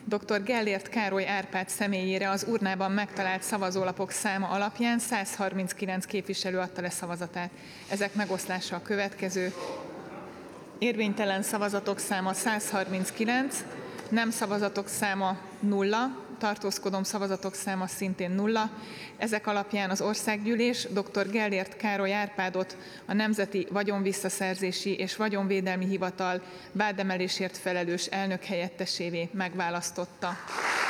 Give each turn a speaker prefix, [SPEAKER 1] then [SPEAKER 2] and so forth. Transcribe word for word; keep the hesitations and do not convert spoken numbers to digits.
[SPEAKER 1] dr. Gellért Károly Árpád személyére az urnában megtalált szavazólapok száma alapján száz harminckilenc képviselő adta le szavazatát. Ezek megoszlása a következő. Érvénytelen szavazatok száma száz harminckilenc, nem szavazatok száma nulla, tartózkodom szavazatok száma szintén nulla. Ezek alapján az Országgyűlés dr. Gellért Károly Árpádot a Nemzeti Vagyonvisszaszerzési és Vagyonvédelmi Hivatal vádemelésért felelős elnökhelyettesévé megválasztotta.